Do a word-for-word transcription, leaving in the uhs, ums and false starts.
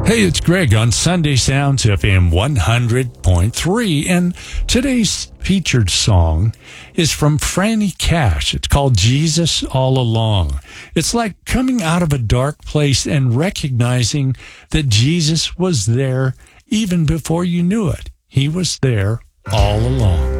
Hey, it's Greg on Sunday Sounds F M one hundred point three, and today's featured song is from Franny Cash. It's called Jesus All Along. It's like coming out of a dark place and recognizing that Jesus was there even before you knew it. He was there all along.